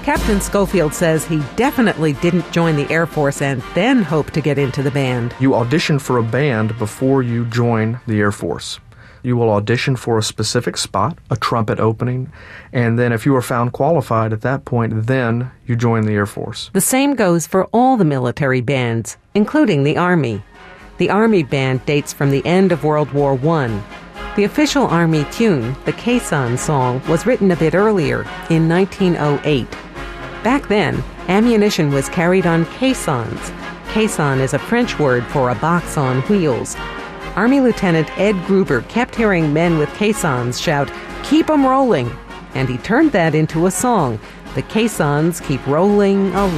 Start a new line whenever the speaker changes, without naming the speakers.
Captain Schofield says he definitely didn't join the Air Force and then hope to get into the band.
You audition for a band before you join the Air Force. You will audition for a specific spot, a trumpet opening, and then if you are found qualified at that point, then you join the Air Force.
The same goes for all the military bands, including the Army. The Army band dates from the end of World War I. The official Army tune, the Caisson song, was written a bit earlier, in 1908. Back then, ammunition was carried on caissons. Caisson is a French word for a box on wheels. Army Lieutenant Ed Gruber kept hearing men with caissons shout, "Keep 'em rolling!" And he turned that into a song, "The Caissons Keep Rolling Along."